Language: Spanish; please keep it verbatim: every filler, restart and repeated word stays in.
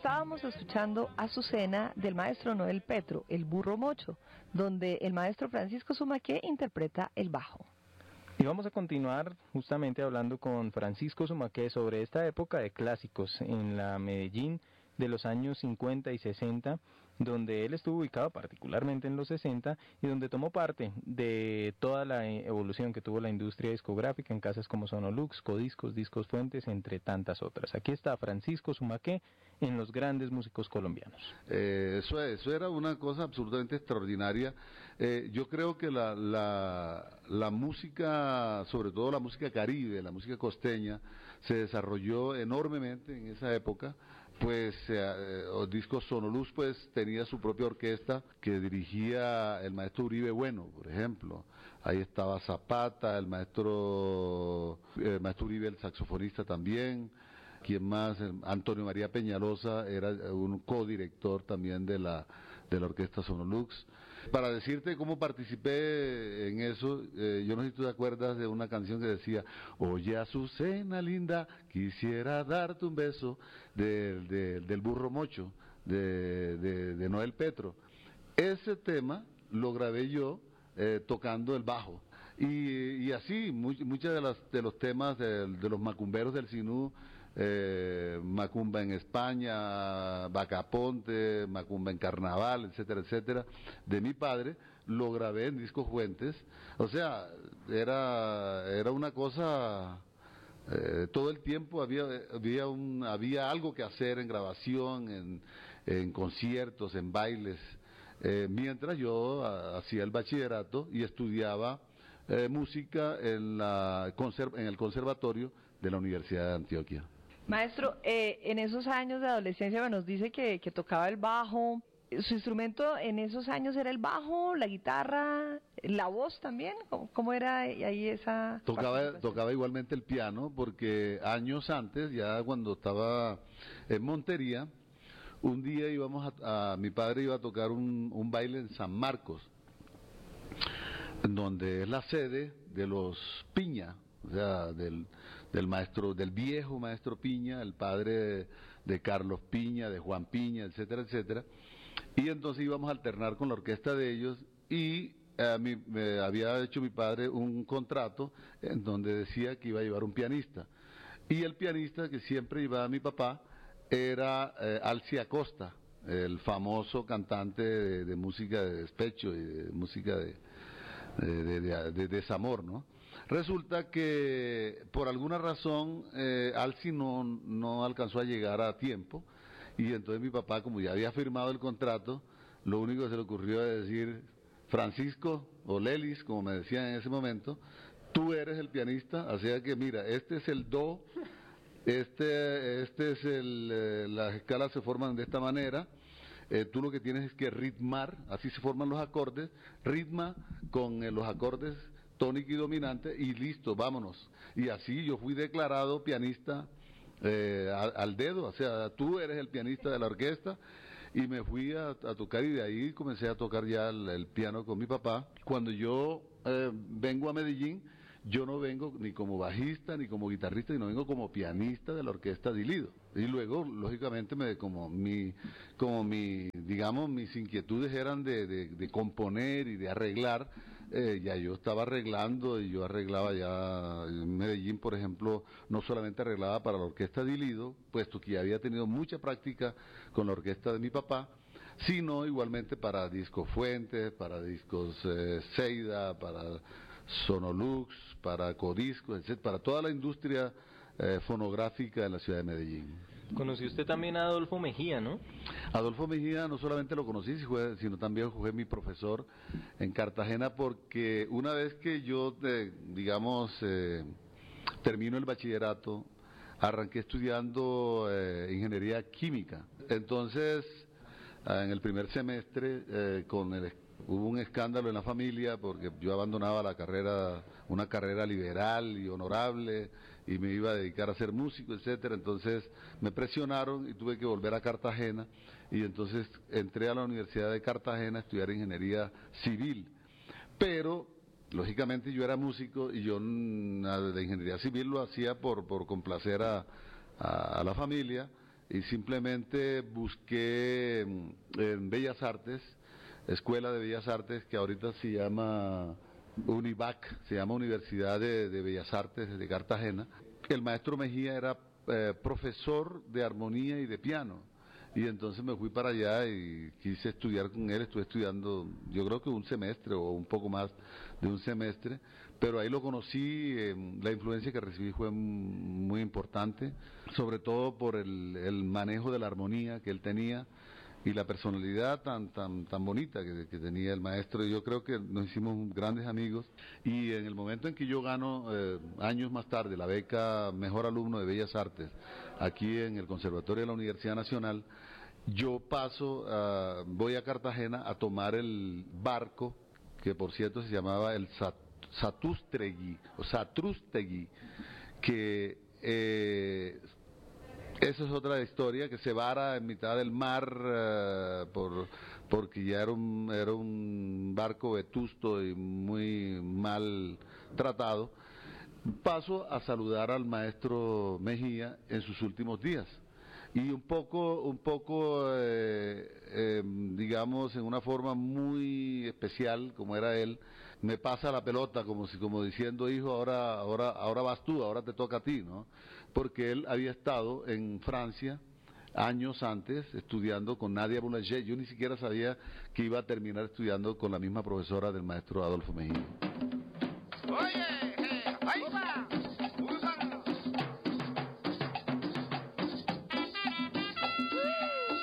estábamos escuchando Azucena del maestro Noel Petro, el burro mocho, donde el maestro Francisco Sumaqué interpreta el bajo. Y vamos a continuar justamente hablando con Francisco Sumaqué sobre esta época de clásicos en la Medellín de los años cincuenta y sesenta, donde él estuvo ubicado particularmente en los sesenta y donde tomó parte de toda la evolución que tuvo la industria discográfica en casas como Sonolux, Codiscos, Discos Fuentes, entre tantas otras. Aquí está Francisco Sumaqué en Los Grandes Músicos Colombianos. Eh, eso, eso era una cosa absolutamente extraordinaria. Eh, yo creo que la, la, la música, sobre todo la música caribe, la música costeña, se desarrolló enormemente en esa época. Pues eh, los discos Sonolux pues tenía su propia orquesta que dirigía el maestro Uribe Bueno, por ejemplo. Ahí estaba Zapata, el maestro, eh, el maestro Uribe, el saxofonista también. ¿Quién más? Antonio María Peñalosa era un codirector también de la, de la orquesta Sonolux. Para decirte cómo participé en eso, eh, yo no sé si tú te acuerdas de una canción que decía: oye Azucena linda, quisiera darte un beso, de, de, del burro mocho, de, de, de Noel Petro. Ese tema lo grabé yo eh, tocando el bajo. Y, y así, muchos de, de los temas de, de los macumberos del Sinú, eh, Macumba en España, Bacaponte, Macumba en Carnaval, etcétera, etcétera, de mi padre, lo grabé en Discos Fuentes. O sea, era, era una cosa, eh, todo el tiempo había, había, un, había algo que hacer en grabación, en, en conciertos, en bailes, eh, mientras yo a, hacía el bachillerato y estudiaba Eh, música en, la, en el conservatorio de la Universidad de Antioquia. Maestro, eh, en esos años de adolescencia nos dice que, que tocaba el bajo. ¿Su instrumento en esos años era el bajo, la guitarra, la voz también? ¿Cómo, cómo era ahí esa...? Tocaba, tocaba igualmente el piano, porque años antes, ya cuando estaba en Montería, un día íbamos a, a mi padre iba a tocar un, un baile en San Marcos, donde es la sede de los Piña, o sea, del, del maestro, del viejo maestro Piña, el padre de, de Carlos Piña, de Juan Piña, etcétera, etcétera. Y entonces íbamos a alternar con la orquesta de ellos y eh, mi, me había hecho mi padre un contrato en donde decía que iba a llevar un pianista. Y el pianista que siempre iba a mi papá era eh, Alci Acosta, el famoso cantante de, de música de despecho y de música de De, de, de, de desamor, ¿no? Resulta que por alguna razón eh, Alci no, no alcanzó a llegar a tiempo y entonces mi papá, como ya había firmado el contrato, lo único que se le ocurrió es decir: Francisco, o Lelis, como me decían en ese momento, tú eres el pianista, o sea que mira, este es el do, este, este es el, eh, las escalas se forman de esta manera. Eh, tú lo que tienes es que ritmar, así se forman los acordes, ritma con eh, los acordes tónico y dominante y listo, vámonos. Y así yo fui declarado pianista eh, al, al dedo, o sea, tú eres el pianista de la orquesta, y me fui a, a tocar y de ahí comencé a tocar ya el, el piano con mi papá. Cuando yo eh, vengo a Medellín, yo no vengo ni como bajista ni como guitarrista, sino vengo como pianista de la orquesta de Lido. Y luego, lógicamente, me como mi, como mi, digamos, mis inquietudes eran de, de, de componer y de arreglar, eh, ya yo estaba arreglando y yo arreglaba ya en Medellín, por ejemplo, no solamente arreglaba para la orquesta de Lido, puesto que ya había tenido mucha práctica con la orquesta de mi papá, sino igualmente para Discos Fuentes, para Discos eh, Seida, para Sonolux, para Codiscos, etcétera, para toda la industria eh, fonográfica en la ciudad de Medellín. Conoció usted también a Adolfo Mejía, ¿no? Adolfo Mejía no solamente lo conocí, sino también fue mi profesor en Cartagena, porque una vez que yo, eh, digamos, eh, termino el bachillerato, arranqué estudiando eh, ingeniería química. Entonces, eh, en el primer semestre, eh, con el hubo un escándalo en la familia porque yo abandonaba la carrera, una carrera liberal y honorable, y me iba a dedicar a ser músico, etcétera. Entonces me presionaron y tuve que volver a Cartagena, y entonces entré a la Universidad de Cartagena a estudiar ingeniería civil. Pero lógicamente yo era músico y yo la ingeniería civil lo hacía por, por complacer a, a, a la familia. y simplemente busqué en Bellas Artes, Escuela de Bellas Artes, que ahorita se llama UNIVAC, se llama Universidad de, de Bellas Artes de Cartagena. El maestro Mejía era eh, profesor de armonía y de piano, y entonces me fui para allá y quise estudiar con él. Estuve estudiando, yo creo que un semestre o un poco más de un semestre, pero ahí lo conocí. Eh, la influencia que recibí fue muy importante, sobre todo por el, el manejo de la armonía que él tenía y la personalidad tan tan tan bonita que, que tenía el maestro. Yo creo que nos hicimos grandes amigos, y en el momento en que yo gano, eh, años más tarde, la beca Mejor Alumno de Bellas Artes aquí en el Conservatorio de la Universidad Nacional, yo paso, uh, voy a Cartagena a tomar el barco, que por cierto se llamaba el Sat, Satrústegui, o Satrústegui, que eh, esa es otra historia, que se vara en mitad del mar, uh, por, porque ya era un, era un barco vetusto y muy mal tratado. Paso a saludar al maestro Mejía en sus últimos días. Y un poco, un poco eh, eh, digamos, en una forma muy especial, como era él, me pasa la pelota, como si, como diciendo, hijo, ahora, ahora, ahora vas tú, ahora te toca a ti, ¿no? Porque él había estado en Francia años antes estudiando con Nadia Boulanger. Yo ni siquiera sabía que iba a terminar estudiando con la misma profesora del maestro Adolfo Mejía.